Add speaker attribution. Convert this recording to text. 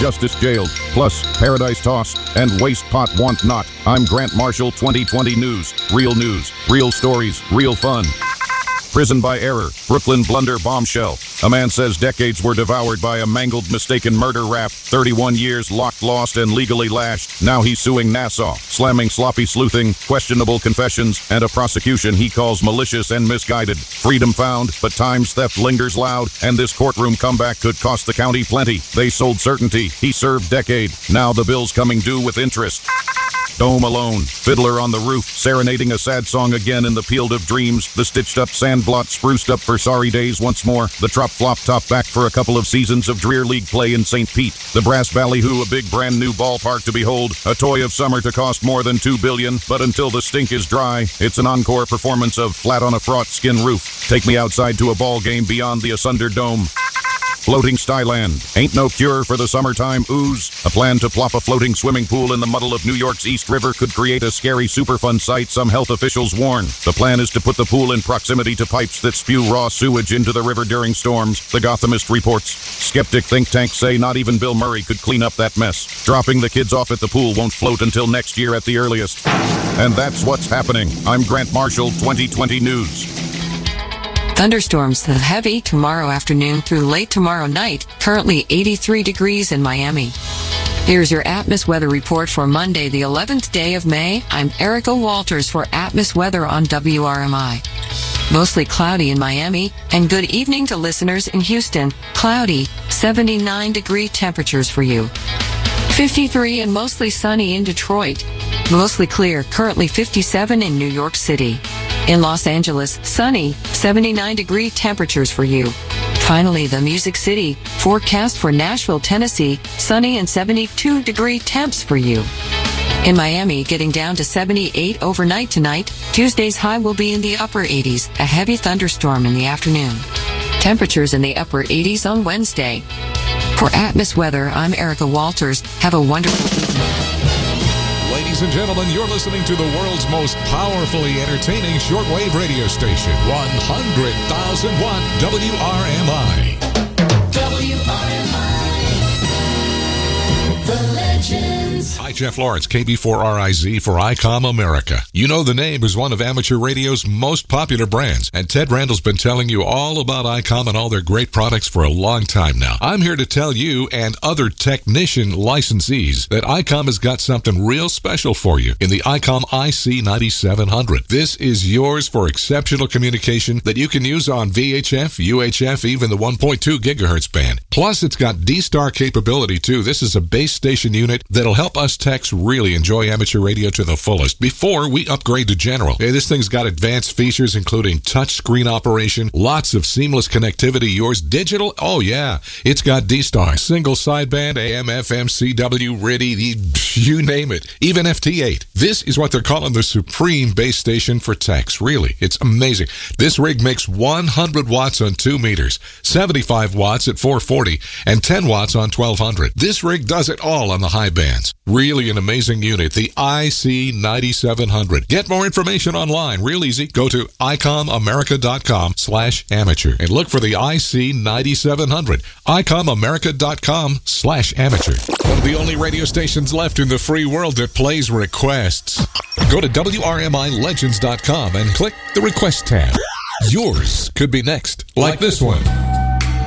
Speaker 1: justice jailed, plus paradise tossed, and waste pot want not. I'm Grant Marshall, 2020 News. Real news, real stories, real fun. Prison by error, Brooklyn blunder bombshell. A man says decades were devoured by a mangled, mistaken murder rap. 31 years locked, lost, and legally lashed. Now he's suing Nassau, slamming sloppy sleuthing, questionable confessions, and a prosecution he calls malicious and misguided. Freedom found, but time's theft lingers loud, and this courtroom comeback could cost the county plenty. They sold certainty, he served decade. Now the bill's coming due with interest. Dome alone, fiddler on the roof, serenading a sad song again in the field of dreams. The stitched up sand blot spruced up for sorry days once more. The trop flop top back for a couple of seasons of Dreer League play in St. Pete. The brass ballyhoo, a big brand new ballpark to behold. A toy of summer to cost more than $2 billion. But until the stink is dry, it's an encore performance of Flat on a Fraught Skin Roof. Take me outside to a ball game beyond the Asunder Dome. Floating Skyland. Ain't no cure for the summertime ooze. A plan to plop a floating swimming pool in the muddle of New York's East River could create a scary Superfund sight, some health officials warn. The plan is to put the pool in proximity to pipes that spew raw sewage into the river during storms, the Gothamist reports. Skeptic think tanks say not even Bill Murray could clean up that mess. Dropping the kids off at the pool won't float until next year at the earliest. And that's what's happening. I'm Grant Marshall, 2020 News.
Speaker 2: Thunderstorms heavy tomorrow afternoon through late tomorrow night. Currently 83 degrees in Miami. Here's your Atmos weather report for Monday, the 11th day of May. I'm Erica Walters for Atmos Weather on WRMI. Mostly cloudy in Miami, and good evening to listeners in Houston. Cloudy, 79-degree temperatures for you. 53 and mostly sunny in Detroit. Mostly clear, currently 57 in New York City. In Los Angeles, sunny, 79-degree temperatures for you. Finally, the Music City, forecast for Nashville, Tennessee, sunny and 72-degree temps for you. In Miami, getting down to 78 overnight tonight. Tuesday's high will be in the upper 80s, a heavy thunderstorm in the afternoon. Temperatures in the upper 80s on Wednesday. For Atmos Weather, I'm Erica Walters. Have a wonderful evening.
Speaker 3: Ladies and gentlemen, you're listening to the world's most powerfully entertaining shortwave radio station, 100,000 watt WRMI. WRMI, the legends. Hi, Jeff Lawrence, KB4RIZ for ICOM America. You know the name is one of amateur radio's most popular brands, and Ted Randall's been telling you all about ICOM and all their great products for a long time now. I'm here to tell you and other technician licensees that ICOM has got something real special for you in the ICOM IC9700. This is yours for exceptional communication that you can use on VHF, UHF, even the 1.2 gigahertz band. Plus, it's got D-Star capability too. This is a base station unit that'll help us techs really enjoy amateur radio to the fullest before we upgrade to general. Hey, this thing's got advanced features including touch screen operation, lots of seamless connectivity, yours digital. Oh yeah, it's got D-Star, single sideband, AM, FM, CW, RIDI, you name it, even FT8. This is what they're calling the supreme base station for techs. Really, it's amazing. This rig makes 100 watts on 2 meters, 75 watts at 440, and 10 watts on 1200. This rig does it all on the high bands. Really an amazing unit, the IC9700. Get more information online, real easy. Go to ICOMamerica.com/amateur and look for the IC9700. ICOMamerica.com/amateur. One of the only radio stations left in the free world that plays requests. Go to WRMIlegends.com and click the request tab. Yours could be next, like this one.